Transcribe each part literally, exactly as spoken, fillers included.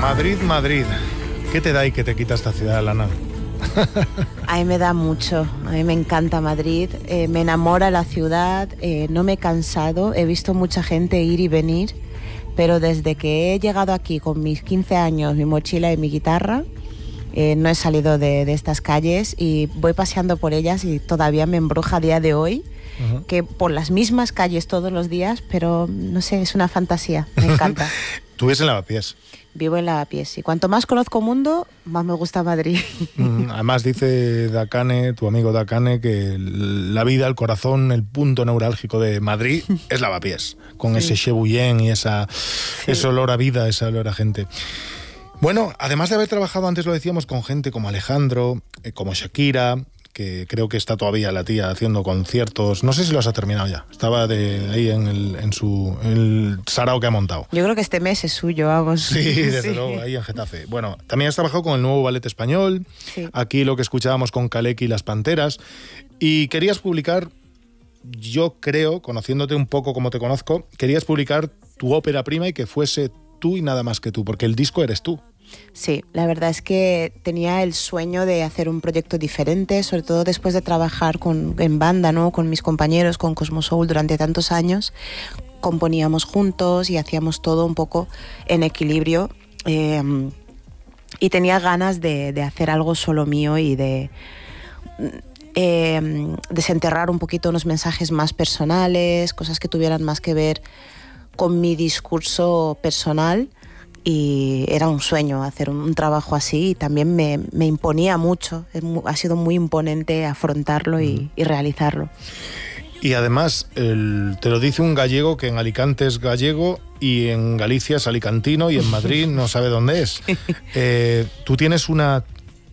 Madrid, Madrid. ¿Qué te da y qué te quita esta ciudad, Lana? A mí me da mucho, a mí me encanta Madrid, eh, me enamora la ciudad, eh, no me he cansado, he visto mucha gente ir y venir, pero desde que he llegado aquí con mis quince años, mi mochila y mi guitarra, eh, no he salido de, de estas calles y voy paseando por ellas y todavía me embruja a día de hoy, uh-huh. que por las mismas calles todos los días, pero no sé, es una fantasía, me encanta. ¿Tú vives en Lavapiés? Vivo en Lavapiés y cuanto más conozco mundo, más me gusta Madrid. Además dice Dakane, tu amigo Dakane, que la vida, el corazón, el punto neurálgico de Madrid es Lavapiés, con sí. ese chebullén y esa, sí. ese olor a vida, ese olor a gente. Bueno, además de haber trabajado, antes lo decíamos, con gente como Alejandro, eh, como Shakira, que creo que está todavía la tía haciendo conciertos. No sé si los ha terminado ya. Estaba de ahí en, el, en su en el sarao que ha montado. Yo creo que este mes es suyo, vamos. Sí, desde sí. luego, ahí en Getafe. Bueno, también has trabajado con el nuevo ballet español. Sí. Aquí lo que escuchábamos con Kaleki y Las Panteras. Y querías publicar, yo creo, conociéndote un poco como te conozco, querías publicar tu ópera prima y que fuese tú y nada más que tú, porque el disco eres tú. Sí, la verdad es que tenía el sueño de hacer un proyecto diferente, sobre todo después de trabajar con, en banda, ¿no? Con mis compañeros, con Cosmo Soul durante tantos años. Componíamos juntos y hacíamos todo un poco en equilibrio. Eh, y tenía ganas de, de hacer algo solo mío y de eh, desenterrar un poquito unos mensajes más personales, cosas que tuvieran más que ver con mi discurso personal. Y era un sueño hacer un, un trabajo así y también me, me imponía mucho, ha sido muy imponente afrontarlo y, y realizarlo. Y además, el, te lo dice un gallego que en Alicante es gallego y en Galicia es alicantino y en Madrid no sabe dónde es. Eh, tú tienes una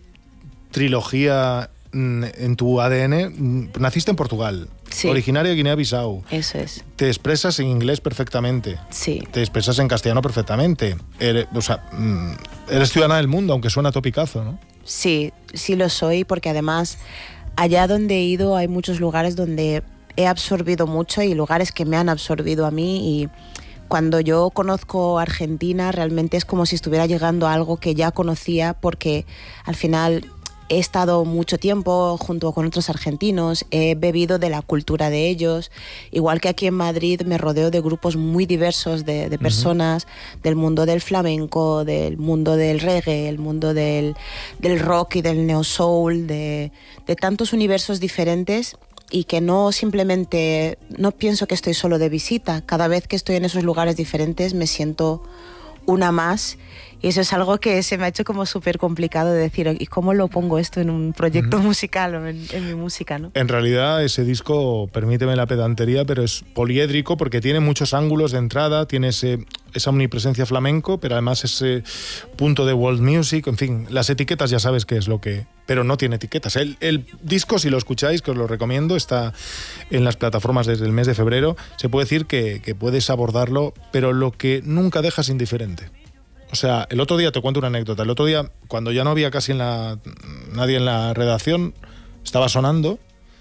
trilogía en tu A D N, naciste en Portugal. Sí. Originaria de Guinea-Bissau. Eso es. Te expresas en inglés perfectamente. Sí. Te expresas en castellano perfectamente. Eres, o sea, eres ciudadana del mundo, aunque suena topicazo, ¿no? Sí, sí lo soy, porque además allá donde he ido hay muchos lugares donde he absorbido mucho y lugares que me han absorbido a mí y cuando yo conozco Argentina realmente es como si estuviera llegando a algo que ya conocía porque al final he estado mucho tiempo junto con otros argentinos, he bebido de la cultura de ellos, igual que aquí en Madrid me rodeo de grupos muy diversos de, de personas uh-huh. del mundo del flamenco, del mundo del reggae, el mundo del, del rock y del neo soul, de, de tantos universos diferentes y que no simplemente, no pienso que estoy solo de visita, cada vez que estoy en esos lugares diferentes me siento una más. Y eso es algo que se me ha hecho como súper complicado de decir, ¿y cómo lo pongo esto en un proyecto uh-huh. musical o en, en mi música, ¿no? En realidad ese disco, permíteme la pedantería, pero es poliédrico porque tiene muchos ángulos de entrada, tiene ese, esa omnipresencia flamenco, pero además ese punto de world music, en fin, las etiquetas ya sabes qué es lo que... Pero no tiene etiquetas. El, el disco, si lo escucháis, que os lo recomiendo, está en las plataformas desde el mes de febrero, se puede decir que, que puedes abordarlo, pero lo que nunca dejas indiferente. O sea, el otro día te cuento una anécdota. El otro día, cuando ya no había casi en la, nadie en la redacción, estaba sonando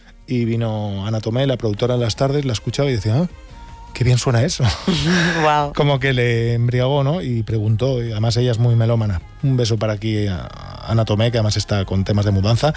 y vino Ana Tomé, la productora de Las Tardes, la escuchaba y decía, ah, qué bien suena eso. Wow. Como que le embriagó, ¿no? Y preguntó, y además ella es muy melómana. Un beso para aquí a Ana Tomé, que además está con temas de mudanza.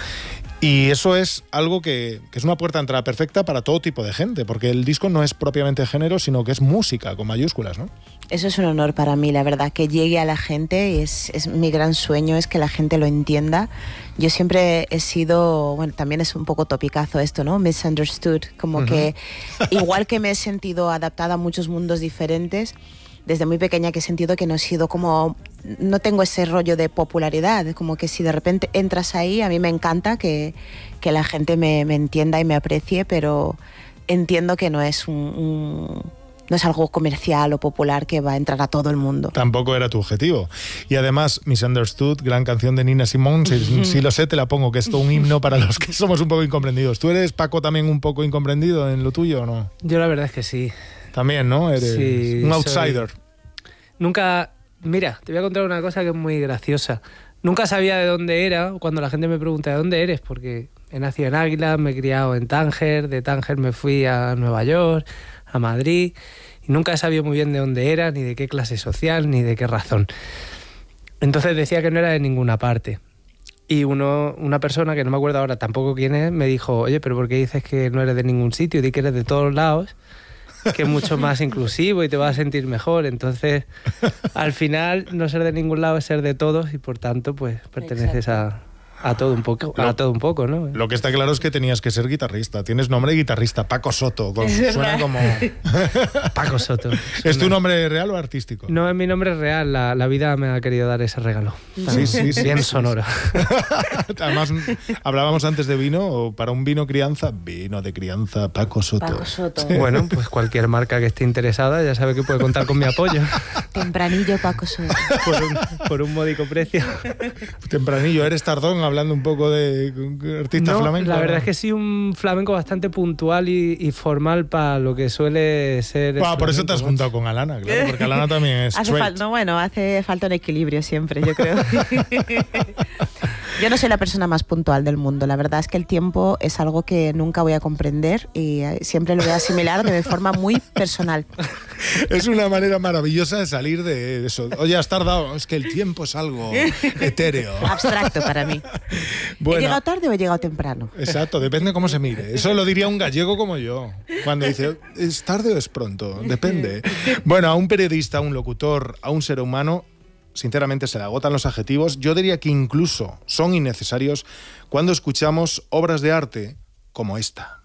Y eso es algo que, que es una puerta de entrada perfecta para todo tipo de gente, porque el disco no es propiamente género, sino que es música, con mayúsculas, ¿no? Eso es un honor para mí, la verdad, que llegue a la gente y es, es mi gran sueño, es que la gente lo entienda. Yo siempre he sido, bueno, también es un poco topicazo esto, ¿no? Misunderstood, como uh-huh. que igual que me he sentido adaptada a muchos mundos diferentes, desde muy pequeña que he sentido que no he sido como, no tengo ese rollo de popularidad, como que si de repente entras ahí, a mí me encanta que, que la gente me, me entienda y me aprecie, pero entiendo que no es un... un no es algo comercial o popular que va a entrar a todo el mundo. Tampoco era tu objetivo. Y además, Misunderstood, gran canción de Nina Simone, si, si lo sé te la pongo, que es todo un himno para los que somos un poco incomprendidos. ¿Tú eres, Paco, también un poco incomprendido en lo tuyo o no? Yo la verdad es que sí. También, ¿no? Eres sí, un outsider. Soy... Nunca... Mira, te voy a contar una cosa que es muy graciosa. Nunca sabía de dónde era cuando la gente me pregunta ¿de dónde eres? Porque he nacido en Águila, me he criado en Tánger, de Tánger me fui a Nueva York, a Madrid, y nunca he sabido muy bien de dónde era, ni de qué clase social, ni de qué razón. Entonces decía que no era de ninguna parte. Y uno, una persona, que no me acuerdo ahora tampoco quién es, me dijo, oye, pero ¿por qué dices que no eres de ningún sitio? Di que eres de todos lados, que es mucho más inclusivo y te vas a sentir mejor. Entonces, al final, no ser de ningún lado es ser de todos y, por tanto, pues perteneces a, a todo un poco, Lo, a todo un poco, ¿no? Lo que está claro es que tenías que ser guitarrista. Tienes nombre de guitarrista, Paco Soto. Con, suena como... Paco Soto. ¿Es tu nombre real o artístico? No es mi nombre real, la, la vida me ha querido dar ese regalo. Sí, sí, sí. Bien sí, sonoro. Sí. Además, hablábamos antes de vino, para un vino crianza, vino de crianza Paco Soto. Paco Soto. Sí. Bueno, pues cualquier marca que esté interesada ya sabe que puede contar con mi apoyo. Tempranillo Paco Soto. Por un, por un módico precio. Tempranillo, ¿eres tardón hablando un poco de artista no, flamenco? La verdad ¿no? es que sí, un flamenco bastante puntual y, y formal para lo que suele ser. Bueno, por eso te has juntado con Alana, claro, porque Alana también es hace straight. fal- no, bueno, hace falta un equilibrio siempre, yo creo. Yo no soy la persona más puntual del mundo. La verdad es que el tiempo es algo que nunca voy a comprender y siempre lo voy a asimilar de forma muy personal. Es una manera maravillosa de salir de eso. Oye, has tardado. Es que el tiempo es algo etéreo. Abstracto para mí. Bueno, ¿He llegado tarde o he llegado temprano? exacto, depende cómo se mire. Eso lo diría un gallego como yo. Cuando dice, ¿es tarde o es pronto? Depende. Bueno, a un periodista, a un locutor, a un ser humano, sinceramente se le agotan los adjetivos. Yo diría que incluso son innecesarios cuando escuchamos obras de arte como esta.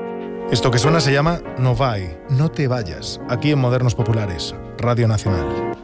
Esto que suena se llama No vai, no te vayas, aquí en Modernos Populares, Radio Nacional.